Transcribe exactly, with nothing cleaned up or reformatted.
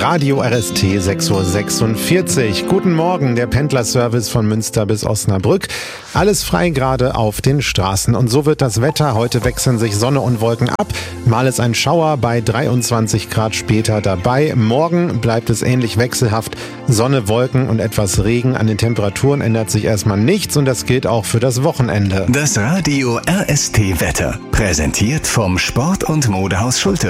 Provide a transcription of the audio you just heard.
Radio R S T sechs Uhr sechsundvierzig. Guten Morgen, der Pendlerservice von Münster bis Osnabrück. Alles frei gerade auf den Straßen. Und so wird das Wetter. Heute wechseln sich Sonne und Wolken ab. Mal ist ein Schauer bei dreiundzwanzig Grad später dabei. Morgen bleibt es ähnlich wechselhaft. Sonne, Wolken und etwas Regen. An den Temperaturen ändert sich erstmal nichts und das gilt auch für das Wochenende. Das Radio R S T Wetter, präsentiert vom Sport- und Modehaus Schulte.